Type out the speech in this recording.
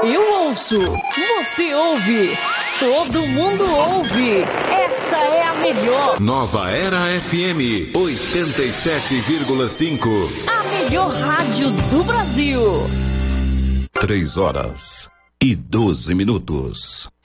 Eu ouço, você ouve, todo mundo ouve. Essa é a melhor. Nova Era FM 87,5. A melhor rádio do Brasil. 3 horas e 12 minutos.